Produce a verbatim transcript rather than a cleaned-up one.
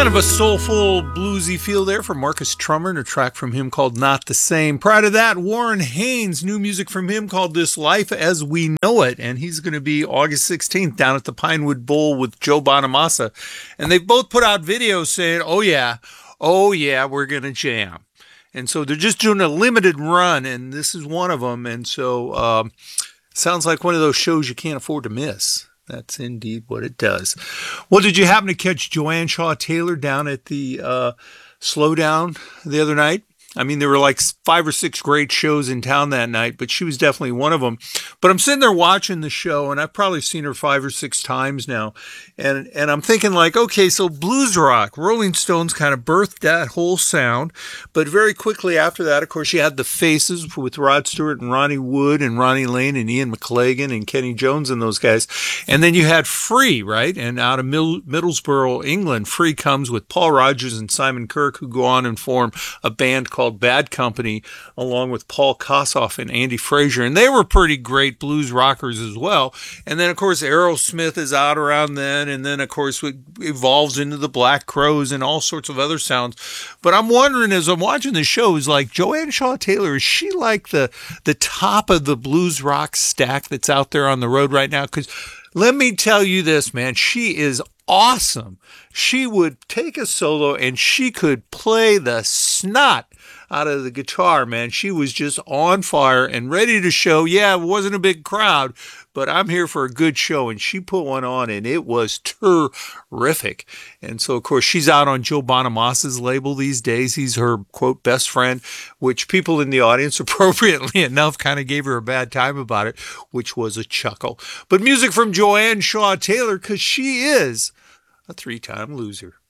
Kind of a soulful, bluesy feel there from Marcus Trummer, and a track from him called Not the Same. Prior to that, Warren Haynes, new music from him called This Life as We Know It, and he's going to be August sixteenth down at the Pinewood Bowl with Joe Bonamassa. And they've both put out videos saying, oh yeah, oh yeah, we're going to jam. And so they're just doing a limited run, and this is one of them. And so um, sounds like one of those shows you can't afford to miss. That's indeed what it does. Well, did you happen to catch Joanne Shaw Taylor down at the uh, Slowdown the other night? I mean, there were like five or six great shows in town that night, but she was definitely one of them. But I'm sitting there watching the show, and I've probably seen her five or six times now. And and I'm thinking like, okay, so blues rock, Rolling Stones kind of birthed that whole sound. But very quickly after that, of course, you had the Faces with Rod Stewart and Ronnie Wood and Ronnie Lane and Ian McLagan and Kenny Jones and those guys. And then you had Free, right? And out of Mid- Middlesbrough, England, Free comes with Paul Rodgers and Simon Kirke, who go on and form a band called called Bad Company, along with Paul Kossoff and Andy Fraser, and they were pretty great blues rockers as well. And then, of course, Aerosmith is out around then, and then, of course, it evolves into the Black Crowes and all sorts of other sounds. But I'm wondering, as I'm watching the show, is like Joanne Shaw Taylor, is she like the the top of the blues rock stack that's out there on the road right now? Because let me tell you this, man, she is awesome. She would take a solo and she could play the snot out of the guitar, man. She was just on fire and ready to show. Yeah, it wasn't a big crowd, but I'm here for a good show, and she put one on, and it was terrific. And so, of course, she's out on Joe Bonamassa's label these days. He's her, quote, best friend, which people in the audience, appropriately enough, kind of gave her a bad time about it, which was a chuckle. But music from Joanne Shaw Taylor, because she is a three-time loser.